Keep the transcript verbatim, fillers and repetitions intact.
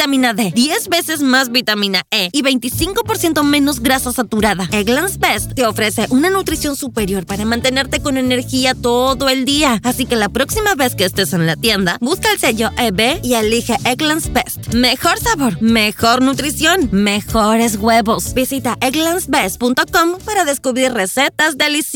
vitamina D, diez veces más vitamina E y veinticinco por ciento menos grasa saturada. Eggland's Best te ofrece una nutrición superior para mantenerte con energía todo el día. Así que la próxima vez que estés en la tienda, busca el sello E B y elige Eggland's Best. Mejor sabor, mejor nutrición, mejores huevos. Visita egglands best punto com para descubrir recetas deliciosas.